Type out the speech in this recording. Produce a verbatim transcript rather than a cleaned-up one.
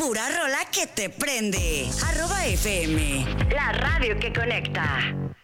Pura rola que te prende. Arroba F M, la radio que conecta.